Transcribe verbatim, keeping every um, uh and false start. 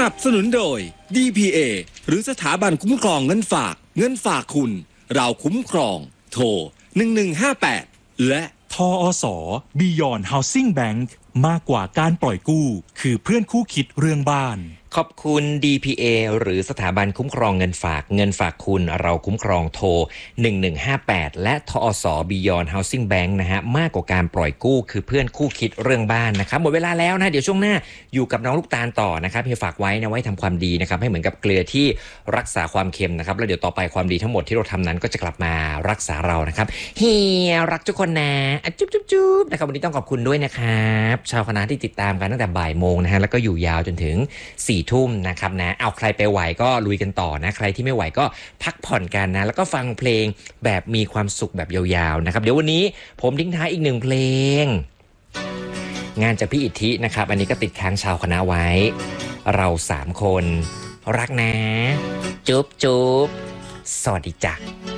นับสนุนโดย ดี พี เอ หรือสถาบันคุ้มครองเงินฝากเงินฝากคุณเราคุ้มครองโทรหนึ่งหนึ่งห้าแปดและทอส Beyond Housing Bank มากกว่าการปล่อยกู้คือเพื่อนคู่คิดเรื่องบ้านขอบคุณ ดี พี เอ หรือสถาบันคุ้มครองเงินฝากเงินฝากคุณเราคุ้มครองโทรหนึ่งหนึ่งห้าแปดและทอส Beyond Housing Bank นะฮะมากกว่าการปล่อยกู้คือเพื่อนคู่คิดเรื่องบ้านนะครับหมดเวลาแล้วนะเดี๋ยวช่วงหน้าอยู่กับน้องลูกตาลต่อนะครับเฮียฝากไว้นะไว้ทำความดีนะครับให้เหมือนกับเกลือที่รักษาความเค็มนะครับแล้วเดี๋ยวต่อไปความดีทั้งหมดที่เราทำนั้นก็จะกลับมารักษาเรานะครับเฮียรักทุกคนนะจุ๊บจุ๊บจุ๊บนะครับวันนี้ต้องขอบคุณด้วยนะครับชาวคณะที่ติดตามกันตั้งแต่บ่ายโมงนะฮะแล้วก็อยู่ยาวจนถึงสี่ทุ่มนะครับนะเอาใครไปไหวก็ลุยกันต่อนะใครที่ไม่ไหวก็พักผ่อนกันนะแล้วก็ฟังเพลงแบบมีความสุขแบบยาวๆนะครับเดี๋ยววันนี้ผมทิ้งท้ายอีกหนึ่งเพลงงานจากพี่อิทธินะครับอันนี้ก็ติดค้างชาวคณะไว้เราสามคนรักนะจุ๊บจุ๊บสวัสดีจ้ะ